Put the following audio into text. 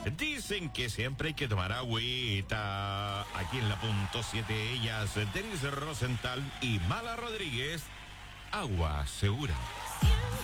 Dicen que siempre hay que tomar agüita. Aquí en la punto 7 ellas, Denise Rosenthal y Mala Rodríguez. Agua segura.